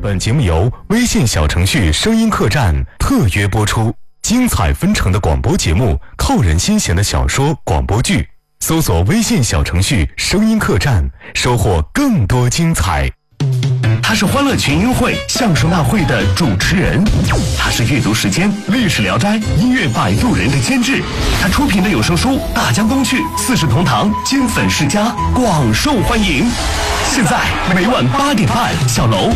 本节目由微信小程序声音客栈特约播出，精彩纷呈的广播节目，扣人心弦的小说广播剧，搜索微信小程序声音客栈，收获更多精彩。 他是欢乐群英会相声大会的主持人，他是阅读时间历史聊斋音乐摆渡人的监制，他出品的有声书《大江东去》四世同堂金粉世家广受欢迎。现在每晚8点半，小楼